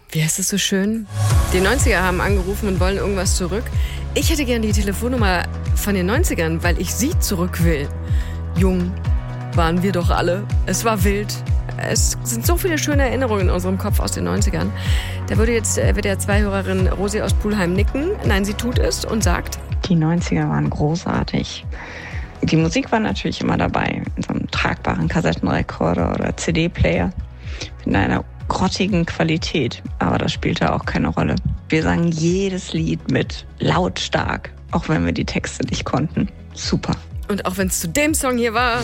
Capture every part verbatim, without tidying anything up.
Wie heißt es so schön? Die neunziger haben angerufen und wollen irgendwas zurück. Ich hätte gern die Telefonnummer von den neunzigern, weil ich sie zurück will. Jung waren wir doch alle. Es war wild. Es sind so viele schöne Erinnerungen in unserem Kopf aus den neunzigern. Da würde jetzt W D R zwei Hörerin Rosi aus Pulheim nicken. Nein, sie tut es und sagt: Die neunziger waren großartig. Die Musik war natürlich immer dabei. In so einem tragbaren Kassettenrekorder oder C D-Player. In einer grottigen Qualität. Aber das spielte auch keine Rolle. Wir sangen jedes Lied mit. Lautstark. Auch wenn wir die Texte nicht konnten. Super. Und auch wenn es zu dem Song hier war.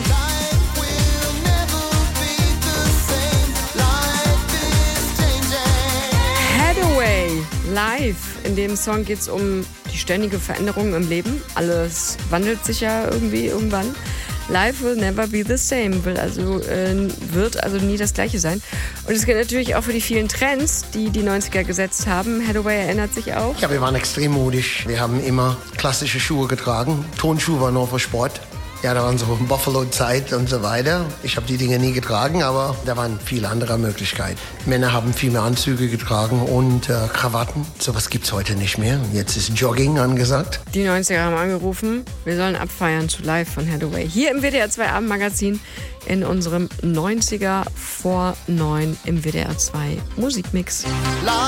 Hathaway, live. In dem Song geht es um die ständige Veränderung im Leben. Alles wandelt sich ja irgendwie irgendwann. Life will never be the same, will also, äh, wird also nie das Gleiche sein. Und es gilt natürlich auch für die vielen Trends, die die neunziger gesetzt haben. Hathaway erinnert sich auch. Ja, wir waren extrem modisch. Wir haben immer klassische Schuhe getragen. Tonschuhe waren nur für Sport. Ja, da waren so Buffalo-Zeit und so weiter. Ich habe die Dinge nie getragen, aber da waren viele andere Möglichkeiten. Männer haben viel mehr Anzüge getragen und äh, Krawatten. Sowas gibt's heute nicht mehr. Jetzt ist Jogging angesagt. Die neunziger haben angerufen, wir sollen abfeiern zu Live von Hathaway. Hier im W D R zwei Abendmagazin in unserem neunziger vor neun im W D R zwei Musikmix.